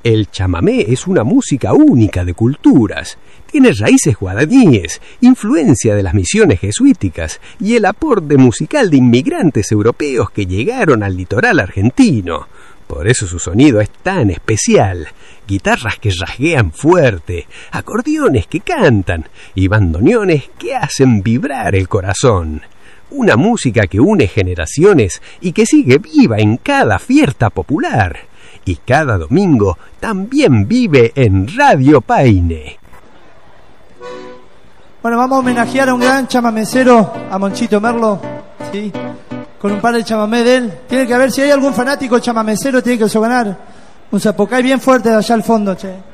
El chamamé es una música única de culturas. Tiene raíces guaraníes, influencia de las misiones jesuíticas y el aporte musical de inmigrantes europeos que llegaron al litoral argentino. Por eso su sonido es tan especial. Guitarras que rasguean fuerte, acordeones que cantan y bandoneones que hacen vibrar el corazón. Una música que une generaciones y que sigue viva en cada fiesta popular. Y cada domingo también vive en Radio Paine. Bueno, vamos a homenajear a un gran chamamecero, a Monchito Merlo, ¿sí? Con un par de chamamé de él. Tiene que haber, si hay algún fanático chamamecero, tiene que sonar un Zapucay bien fuerte de allá al fondo, che.